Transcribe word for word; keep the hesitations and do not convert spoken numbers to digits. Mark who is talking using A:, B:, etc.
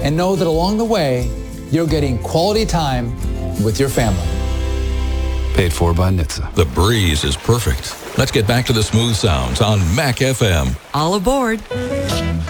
A: and know that along the way, you're getting quality time with your family.
B: Paid for by N H T S A.
C: The breeze is perfect. Let's get back to the smooth sounds on Mac F M.
D: All aboard.